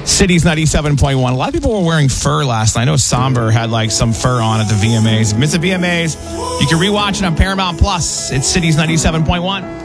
Cities 97.1. A lot of people were wearing fur last night. I know Somber had like some fur on at the VMAs. If you miss the VMAs, you can rewatch it on Paramount Plus. It's Cities 97.1.